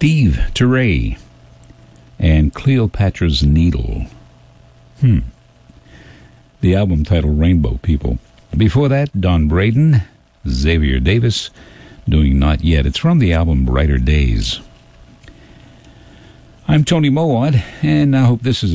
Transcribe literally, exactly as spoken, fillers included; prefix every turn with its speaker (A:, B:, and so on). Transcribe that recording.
A: Steve Teray and Cleopatra's Needle. Hmm. The album titled Rainbow People. Before that, Don Braden, Xavier Davis, doing Not Yet. It's from the album Brighter Days. I'm Tony Mowat, and I hope this is